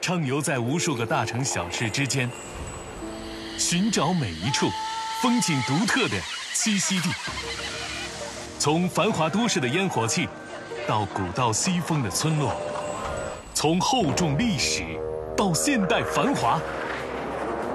畅游在无数个大城小市之间，寻找每一处风景独特的栖息地。从繁华都市的烟火气，到古道西风的村落，从厚重历史到现代繁华，